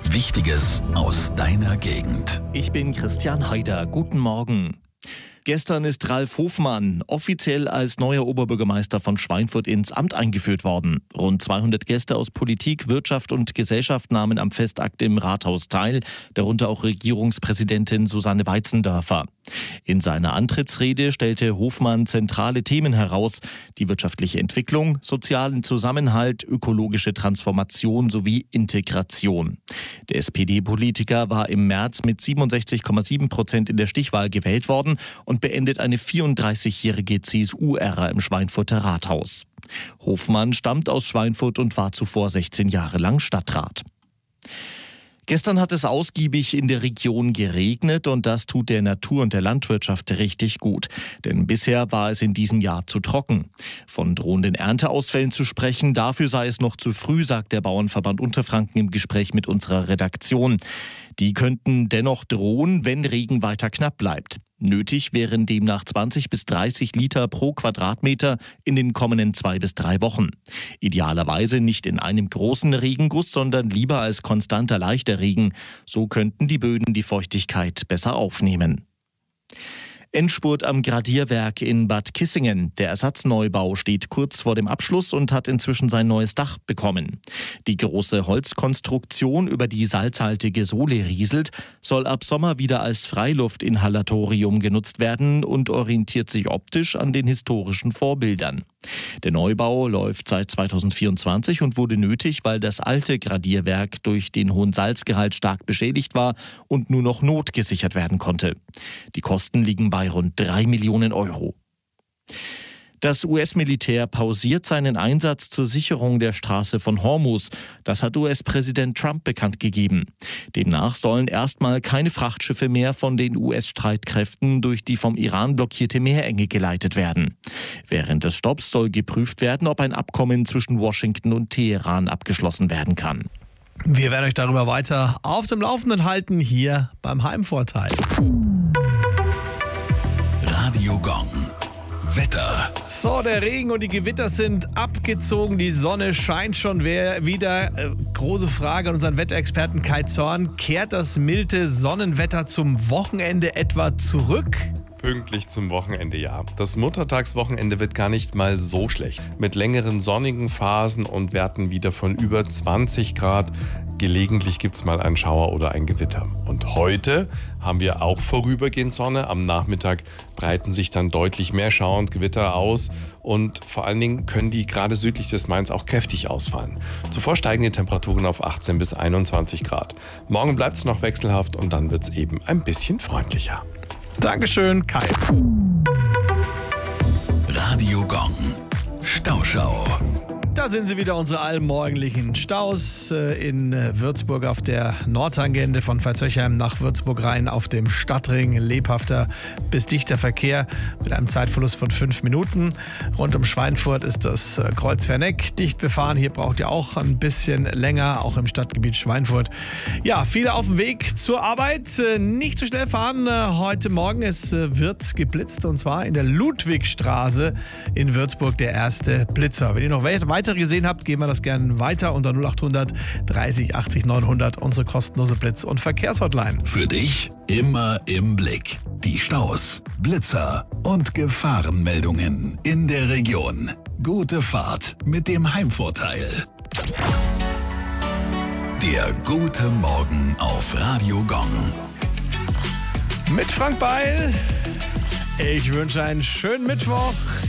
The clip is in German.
Wichtiges aus deiner Gegend. Ich bin Christian Haider. Guten Morgen. Gestern ist Ralf Hofmann offiziell als neuer Oberbürgermeister von Schweinfurt ins Amt eingeführt worden. Rund 200 Gäste aus Politik, Wirtschaft und Gesellschaft nahmen am Festakt im Rathaus teil, darunter auch Regierungspräsidentin Susanne Weitzendörfer. In seiner Antrittsrede stellte Hofmann zentrale Themen heraus: die wirtschaftliche Entwicklung, sozialen Zusammenhalt, ökologische Transformation sowie Integration. Der SPD-Politiker war im März mit 67,7% in der Stichwahl gewählt worden und beendet eine 34-jährige CSU-Ära im Schweinfurter Rathaus. Hofmann stammt aus Schweinfurt und war zuvor 16 Jahre lang Stadtrat. Gestern hat es ausgiebig in der Region geregnet und das tut der Natur und der Landwirtschaft richtig gut. Denn bisher war es in diesem Jahr zu trocken. Von drohenden Ernteausfällen zu sprechen, dafür sei es noch zu früh, sagt der Bauernverband Unterfranken im Gespräch mit unserer Redaktion. Die könnten dennoch drohen, wenn Regen weiter knapp bleibt. Nötig wären demnach 20 bis 30 Liter pro Quadratmeter in den kommenden 2 bis 3 Wochen. Idealerweise nicht in einem großen Regenguss, sondern lieber als konstanter leichter Regen. So könnten die Böden die Feuchtigkeit besser aufnehmen. Endspurt am Gradierwerk in Bad Kissingen. Der Ersatzneubau steht kurz vor dem Abschluss und hat inzwischen sein neues Dach bekommen. Die große Holzkonstruktion, über die salzhaltige Sohle rieselt, soll ab Sommer wieder als Freiluftinhalatorium genutzt werden und orientiert sich optisch an den historischen Vorbildern. Der Neubau läuft seit 2024 und wurde nötig, weil das alte Gradierwerk durch den hohen Salzgehalt stark beschädigt war und nur noch notgesichert werden konnte. Die Kosten liegen bei rund 3 Millionen Euro. Das US-Militär pausiert seinen Einsatz zur Sicherung der Straße von Hormuz. Das hat US-Präsident Trump bekannt gegeben. Demnach sollen erstmal keine Frachtschiffe mehr von den US-Streitkräften durch die vom Iran blockierte Meerenge geleitet werden. Während des Stopps soll geprüft werden, ob ein Abkommen zwischen Washington und Teheran abgeschlossen werden kann. Wir werden euch darüber weiter auf dem Laufenden halten, hier beim Heimvorteil. Radio Gong. Wetter. So, der Regen und die Gewitter sind abgezogen. Die Sonne scheint schon wieder. Große Frage an unseren Wetterexperten Kai Zorn. Kehrt das milde Sonnenwetter zum Wochenende etwa zurück? Pünktlich zum Wochenende, ja. Das Muttertagswochenende wird gar nicht mal so schlecht. Mit längeren sonnigen Phasen und Werten wieder von über 20 Grad. Gelegentlich gibt es mal einen Schauer oder ein Gewitter. Und heute haben wir auch vorübergehend Sonne. Am Nachmittag breiten sich dann deutlich mehr Schauer und Gewitter aus. Und vor allen Dingen können die gerade südlich des Mains auch kräftig ausfallen. Zuvor steigen die Temperaturen auf 18 bis 21 Grad. Morgen bleibt es noch wechselhaft und dann wird es eben ein bisschen freundlicher. Dankeschön, Kai. Radio Gong. Stauschau. Da sind sie wieder, unsere allmorgendlichen Staus in Würzburg auf der Nordtangente von Veitshöchheim nach Würzburg rein auf dem Stadtring. Lebhafter bis dichter Verkehr mit einem Zeitverlust von 5 Minuten. Rund um Schweinfurt ist das Kreuz Verneck dicht befahren. Hier braucht ihr auch ein bisschen länger, auch im Stadtgebiet Schweinfurt. Ja, viele auf dem Weg zur Arbeit. Nicht zu schnell fahren heute Morgen. Es wird geblitzt und zwar in der Ludwigstraße in Würzburg der erste Blitzer. Wenn ihr noch weiter gesehen habt, geben wir das gerne weiter unter 0800 30 80 900, unsere kostenlose Blitz- und Verkehrshotline. Für dich immer im Blick. Die Staus, Blitzer und Gefahrenmeldungen in der Region. Gute Fahrt mit dem Heimvorteil. Der gute Morgen auf Radio Gong. Mit Frank Beil. Ich wünsche einen schönen Mittwoch.